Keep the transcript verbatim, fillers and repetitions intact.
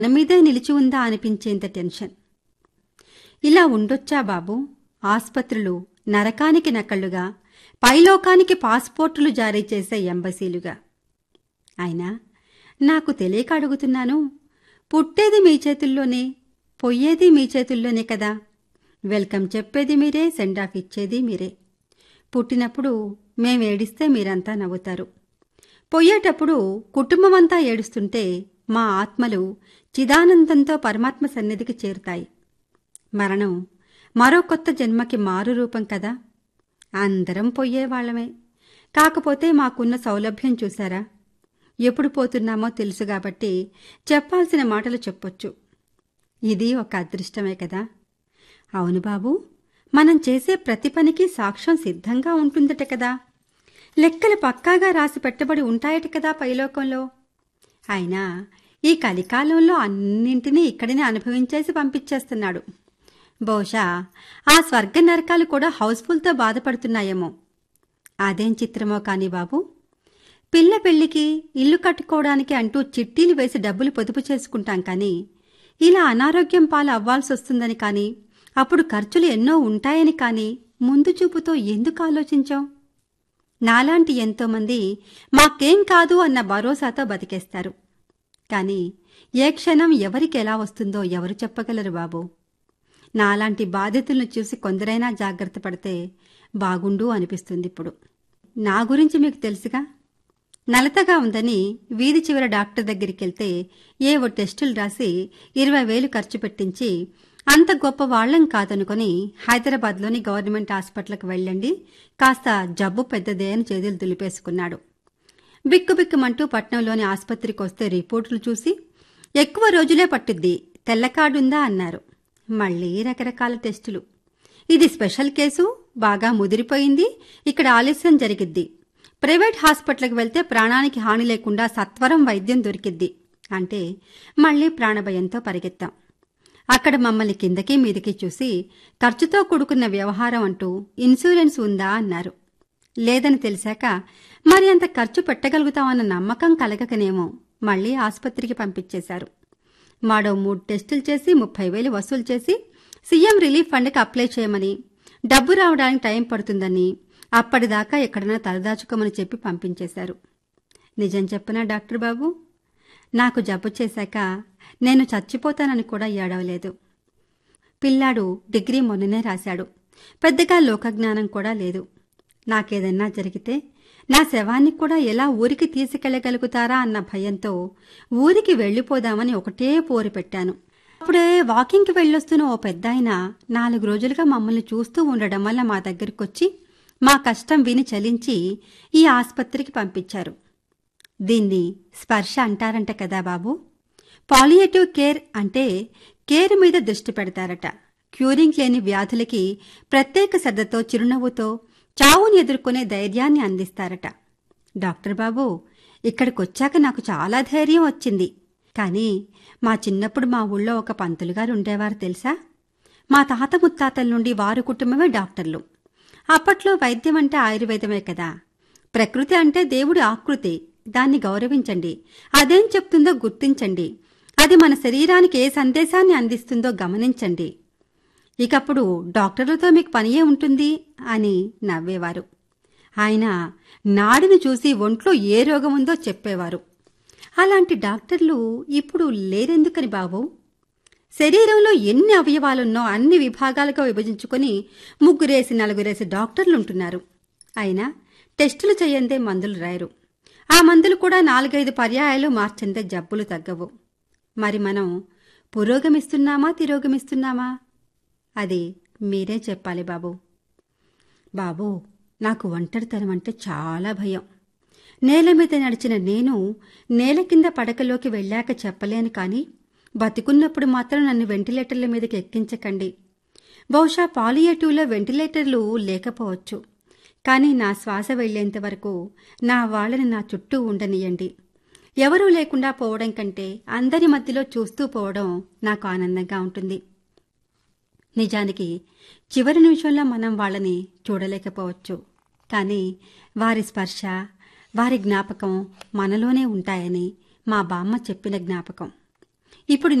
మన మీదే నిలిచి ఉందా అనిపించేంత టెన్షన్. ఇలా ఉండొచ్చా బాబూ? ఆస్పత్రులు నరకానికి నకళ్లుగా, పైలోకానికి పాస్పోర్టులు జారీ చేసే ఎంబసీలుగా. అయినా నాకు తెలియక అడుగుతున్నాను. పుట్టేది మీ చేతుల్లోనే, పొయ్యేది మీ చేతుల్లోనే కదా. వెల్కమ్ చెప్పేది మీరే, సెండాఫ్ ఇచ్చేది మీరే. పుట్టినప్పుడు మేమేడిస్తే మీరంతా నవ్వుతారు. పొయ్యేటప్పుడు కుటుంబమంతా ఏడుస్తుంటే మా ఆత్మలు చిదానందంతో పరమాత్మ సన్నిధికి చేరుతాయి. మరణం మరో కొత్త జన్మకి మారు రూపం కదా. అందరం పొయ్యేవాళ్లమే. కాకపోతే మాకున్న సౌలభ్యం చూశారా? ఎప్పుడు పోతున్నామో తెలుసు కాబట్టి చెప్పాల్సిన మాటలు చెప్పొచ్చు. ఇది ఒక అదృష్టమే కదా. అవును బాబూ, మనం చేసే ప్రతి పనికి సాక్ష్యం సిద్ధంగా ఉంటుందట కదా. లెక్కలు పక్కాగా రాసి పెట్టబడి ఉంటాయట కదా పైలోకంలో. అయినా ఈ కలికాలంలో అన్నింటినీ ఇక్కడినే అనుభవించేసి పంపించేస్తున్నాడు. బహుశా ఆ స్వర్గ నరకాలు కూడా హౌస్ఫుల్తో బాధపడుతున్నాయేమో. అదేం చిత్రమో కాని బాబూ, పిల్ల పెళ్లికి, ఇల్లు కట్టుకోవడానికి అంటూ చిట్టీలు వేసి డబ్బులు పొదుపు చేసుకుంటాం కానీ, ఇలా అనారోగ్యం పాలు అవ్వాల్సొస్తుందని కానీ, అప్పుడు ఖర్చులు ఎన్నో ఉంటాయని కానీ ముందు చూపుతో ఎందుకు ఆలోచించాం? నాలాంటి ఎంతోమంది మాకేం కాదు అన్న భరోసాతో బతికేస్తారు. కానీ ఏ క్షణం ఎవరికి ఎలా వస్తుందో ఎవరు చెప్పగలరు బాబూ? నాలాంటి బాధితులను చూసి కొందరైనా జాగ్రత్త పడితే బాగుండు అనిపిస్తుంది ఇప్పుడు. నా గురించి మీకు తెలుసుగా. నలతగా ఉందని వీధి చివర డాక్టర్ దగ్గరికెళ్తే ఏవో టెస్టులు రాసి ఇరవై వేలు ఖర్చు పెట్టించి, అంత గొప్ప వాళ్లం కాదనుకొని హైదరాబాద్లోని గవర్నమెంట్ హాస్పిటల్కి వెళ్ళండి, కాస్త జబ్బు పెద్దదే అని చేతులు దులిపేసుకున్నాడు. బిక్కుబిక్కుమంటూ పట్నంలోని ఆస్పత్రికి వస్తే రిపోర్టులు చూసి ఎక్కువ రోజులే పట్టుద్ది, తెల్లకాడుందా అన్నారు. మళ్లీ రకరకాల టెస్టులు. ఇది స్పెషల్ కేసు, బాగా ముదిరిపోయింది, ఇక్కడ ఆలస్యం జరిగిద్ది. ప్రైవేట్ హాస్పిటల్కి వెళ్తే ప్రాణానికి హాని లేకుండా సత్వరం వైద్యం దొరికిద్ది అంటే మళ్లీ ప్రాణభయంతో పరిగెత్తాం. అక్కడ మమ్మల్ని కిందకి మీదకి చూసి ఖర్చుతో కూడుకున్న వ్యవహారం అంటూ ఇన్సూరెన్స్ ఉందా అన్నారు. లేదని తెలిసాక మరి అంత ఖర్చు పెట్టగలుగుతామన్న నమ్మకం కలగకనేమో మళ్లీ ఆస్పత్రికి పంపించేశారు. మాడో మూడు టెస్టులు చేసి ముప్పై వేలు వసూలు చేసి సీఎం రిలీఫ్ ఫండ్కి అప్లై చేయమని, డబ్బు రావడానికి టైం పడుతుందని, అప్పటిదాకా ఎక్కడైనా తలదాచుకోమని చెప్పి పంపించేశారు. నిజం చెప్పనా డాక్టర్ బాబు, నాకు జబ్బు చేశాక నేను చచ్చిపోతానని కూడా ఏడవలేదు. పిల్లాడు డిగ్రీ మొన్ననే రాశాడు. పెద్దగా లోకజ్ఞానం కూడా లేదు. నాకేదన్నా జరిగితే నా శవాన్ని కూడా ఎలా ఊరికి తీసుకెళ్లగలుగుతారా అన్న భయంతో ఊరికి వెళ్లిపోదామని ఒకటే పోరు పెట్టాను. అప్పుడే వాకింగ్కి వెళ్ళొస్తున్న ఓ పెద్దాయన నాలుగు రోజులుగా మమ్మల్ని చూస్తూ ఉండడం వల్ల మా దగ్గరికొచ్చి మా కష్టం విని చలించి ఈ ఆస్పత్రికి పంపించారు. దీన్ని స్పర్శ అంటారంట కదా బాబూ. పాలియేటివ్ కేర్ అంటే కేర్ మీద దృష్టి పెడతారట. క్యూరింగ్ లేని వ్యాధులకి ప్రత్యేక శ్రద్ధతో, చిరునవ్వుతో చావుని ఎదుర్కొనే ధైర్యాన్ని అందిస్తారట. డాక్టర్ బాబూ, ఇక్కడికొచ్చాక నాకు చాలా ధైర్యం వచ్చింది. కానీ మా చిన్నప్పుడు మా ఊళ్ళో ఒక పంతులుగారు ఉండేవారు తెలుసా. మా తాత ముత్తాతల నుండి వారి కుటుంబమే డాక్టర్లు. అప్పట్లో వైద్యం అంటే ఆయుర్వేదమే కదా. ప్రకృతి అంటే దేవుడి ఆకృతి, దాన్ని గౌరవించండి. అదేం చెప్తుందో గుర్తించండి. అది మన శరీరానికి ఏ సందేశాన్ని అందిస్తుందో గమనించండి. ఇకప్పుడు డాక్టర్లతో మీకు పనియే ఉంటుంది అని నవ్వేవారు. ఆయన నాడిని చూసి ఒంట్లో ఏ రోగముందో చెప్పేవారు. అలాంటి డాక్టర్లు ఇప్పుడు లేరెందుకని బాబూ? శరీరంలో ఎన్ని అవయవాలున్నో అన్ని విభాగాలుగా విభజించుకొని ముగ్గురేసి నలుగురేసి డాక్టర్లుంటున్నారు. అయినా టెస్టులు చేయందే మందులు రాయరు. ఆ మందులు కూడా నాలుగైదు పర్యాయాలు మార్చందే జబ్బులు తగ్గవు. మరి మనం పురోగమిస్తున్నామా, తిరోగమిస్తున్నామా? అది మీరే చెప్పాలి బాబూ. బాబూ, నాకు ఒంటరితనం అంటే చాలా భయం. నేల మీద నడిచిన నేను నేల కింద పడకలోకి వెళ్ళాక చెప్పలేను కానీ, బతికున్నప్పుడు మాత్రం నన్ను వెంటిలేటర్ల మీదకి ఎక్కించకండి. బహుశా పాలియేటివ్లో వెంటిలేటర్లు లేకపోవచ్చు. కానీ నా శ్వాస వెళ్లేంత వరకు నా వాళ్ళని నా చుట్టూ ఉండనియండి. ఎవరూ లేకుండా పోవడం కంటే అందరి మధ్యలో చూస్తూ పోవడం నాకు ఆనందంగా ఉంటుంది. నిజానికి చివరి నిమిషంలో మనం వాళ్ళని చూడలేకపోవచ్చు. కానీ వారి స్పర్శ, వారి జ్ఞాపకం మనలోనే ఉంటాయని మా బామ్మ చెప్పిన జ్ఞాపకం ఇప్పుడు